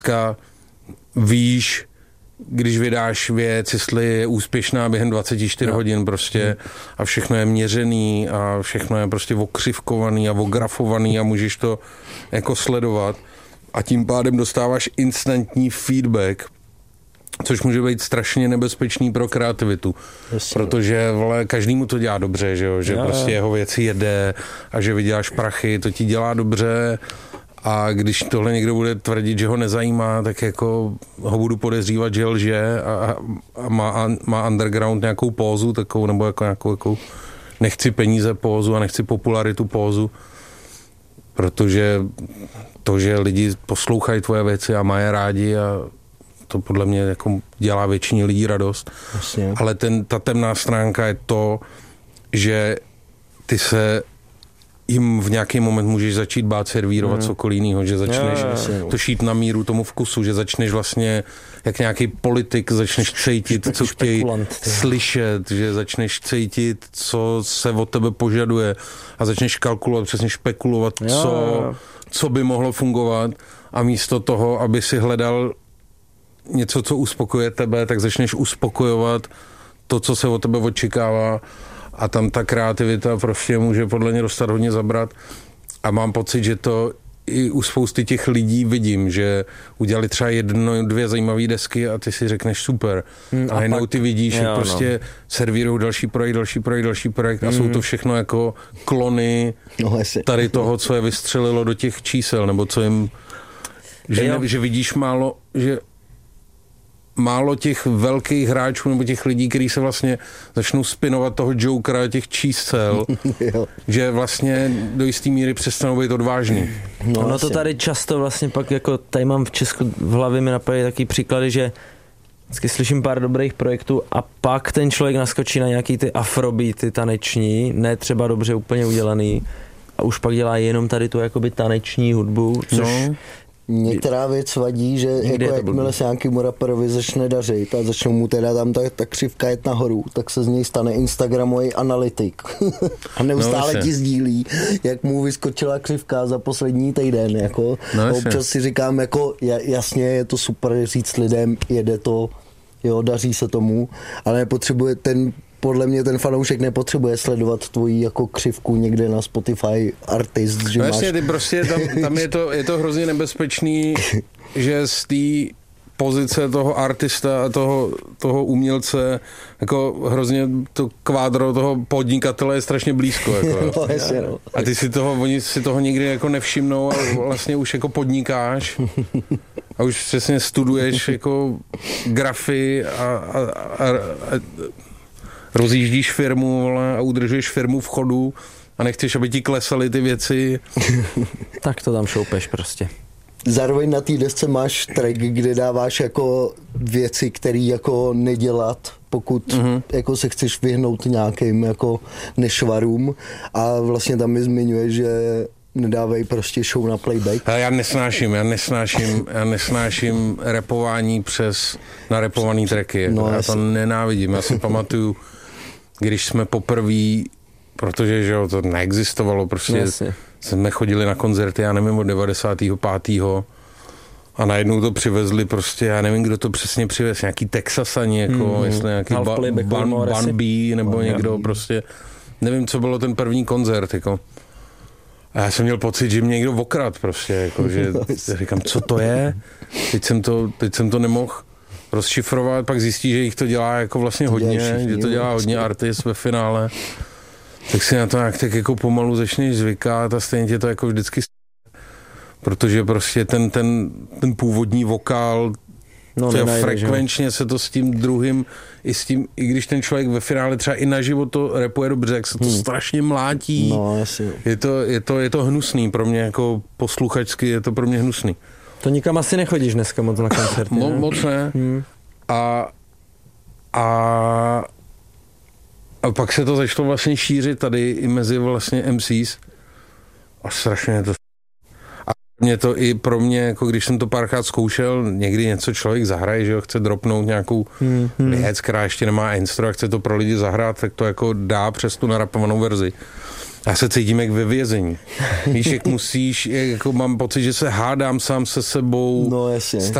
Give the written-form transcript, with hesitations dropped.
víš, když vydáš věc, jestli je úspěšná během 24 hodin prostě a všechno je měřený a všechno je prostě okřivkovaný a ografovaný a můžeš to jako sledovat a tím pádem dostáváš instantní feedback, což může být strašně nebezpečný pro kreativitu, protože každému to dělá dobře, že jo? Že prostě jeho věci jede a že vyděláš prachy, to ti dělá dobře. A když tohle někdo bude tvrdit, že ho nezajímá, tak jako ho budu podezřívat, že lže a má underground nějakou pózu takovou, nebo jako nějakou nechci peníze pózu a nechci popularitu pózu, protože to, že lidi poslouchají tvoje věci a mají rádi a to podle mě jako dělá většině lidí radost. Jasně. Ale ta temná stránka je to, že ty se jim v nějaký moment můžeš začít bát servírovat cokoliv jinýho, že začneš to šít na míru tomu vkusu, že začneš vlastně jak nějaký politik, začneš cítit, co chtějí slyšet, že začneš cítit, co se od tebe požaduje a začneš kalkulovat, přesně špekulovat, co by mohlo fungovat a místo toho, aby si hledal něco, co uspokojuje tebe, tak začneš uspokojovat to, co se od tebe očekává a tam ta kreativita prostě může podle mě dostat hodně zabrat a mám pocit, že to i u spousty těch lidí vidím, že udělali třeba 1-2 zajímavé desky a ty si řekneš super. A najednou ty vidíš, že prostě servírují další projekt a jsou to všechno jako klony tady toho, co je vystřelilo do těch čísel, nebo co jim že vidíš málo těch velkých hráčů nebo těch lidí, kteří se vlastně začnou spinovat toho Jokera, těch čísel, že vlastně do jistý míry přestanou být odvážný. No to tady často vlastně pak jako tady mám v Česku v hlavě mi napadají taky příklady, že vždycky slyším pár dobrých projektů a pak ten člověk naskočí na nějaký ty afrobeaty taneční, ne třeba dobře úplně udělaný a už pak dělá jenom tady tu jakoby taneční hudbu, což některá věc vadí, že jako jakmile se nějakému raperovi začne dařit a začnou mu teda tam ta křivka jet nahoru, tak se z něj stane Instagramový analytik. A neustále ti sdílí, jak mu vyskočila křivka za poslední týden. Jako. Občas si říkám, jako jasně je to super říct lidem, jede to, daří se tomu, ale nepotřebuje podle mě ten fanoušek nepotřebuje sledovat tvoji jako křivku někde na Spotify artist, že máš... ty prostě tam je to hrozně nebezpečný, že z té pozice toho artista a toho umělce jako hrozně to kvádro toho podnikatele je strašně blízko. Jako. A oni si toho nikdy jako nevšimnou a vlastně už jako podnikáš a už přesně studuješ jako grafy a rozjíždíš firmu a udržuješ firmu v chodu a nechceš, aby ti klesaly ty věci. Tak to tam šoupeš prostě. Zároveň na té desce máš track, kde dáváš jako věci, které jako nedělat, pokud jako se chceš vyhnout nějakým jako nešvarům a vlastně tam mi zmiňuje, že nedávají prostě show na playback. Já nesnáším rapování přes narapovaný tracky. Já to nenávidím. Já si pamatuju, když jsme poprvé, protože že to neexistovalo, prostě jsme chodili na koncerty, já nevím, od 95. A najednou to přivezli prostě, já nevím, kdo to přesně přivez, nějaký Texasani, jako jestli nějaký Bun B, nebo někdo prostě, nevím, co bylo ten první koncert, jako. A já jsem měl pocit, že mě někdo okrad prostě, jako, že říkám, co to je? Teď jsem to nemohl rozšifrovat, pak zjistí, že jich to dělá jako vlastně hodně, že to dělá hodně artist ve finále. Tak si na to nějak tak jako pomalu začneš zvykat a stejně tě to jako vždycky protože prostě ten původní vokál frekvenčně se to s tím druhým i když ten člověk ve finále třeba i na život to rapuje dobře, jak se to strašně mlátí. No, jasně. Je to hnusný pro mě, jako posluchačsky je to pro mě hnusný. To nikam asi nechodíš dneska moc na koncerty, ne? Moc ne. A pak se to začalo vlastně šířit tady i mezi vlastně MCs a strašně to mě to i pro mě, jako když jsem to párkrát zkoušel, někdy něco člověk zahraje, že jo, chce dropnout nějakou věc, která ještě nemá instro a chce to pro lidi zahrát, tak to jako dá přes tu narapovanou verzi. Já se cítím jak ve vězení. Víš, jak musíš, jako mám pocit, že se hádám sám se sebou. No jasně.